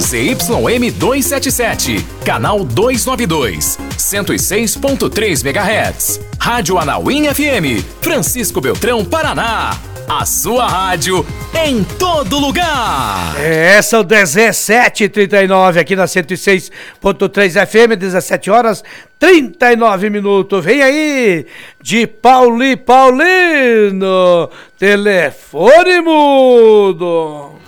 ZYM 277, canal 292, 106.3 MHz. Rádio Anauim FM, Francisco Beltrão, Paraná. A sua rádio em todo lugar. São 17h39 aqui na 106.3 FM, 17 horas 39 minutos. Vem aí de Paulino, telefone mudo.